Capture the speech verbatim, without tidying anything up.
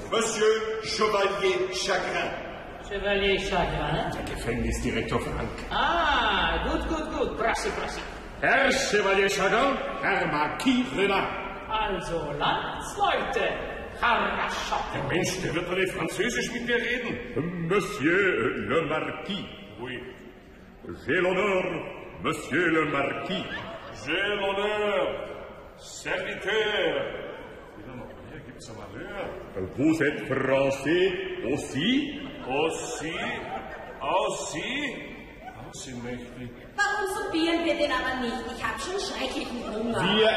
Monsieur Chevalier Chagrin. Chevalier Chagrin? Der Gefängnisdirektor Frank. Ah, gut, gut, gut. Prosi, prosi. Herr Chevalier Chagrin, Herr Marquis Renard. Also, Landsleute, Harraschaft. Der Mensch, der wird doch nicht Französisch mit mir reden. Monsieur le Marquis. Oui. J'ai l'honneur, Monsieur le Marquis. J'ai l'honneur, serviteur. Hier gibt's aber Malheur. Vous êtes français aussi? Aussi? Aussi? Aussi mächtig. Warum soupieren wir denn aber nicht? Ich habe schon schrecklichen Hunger. Wir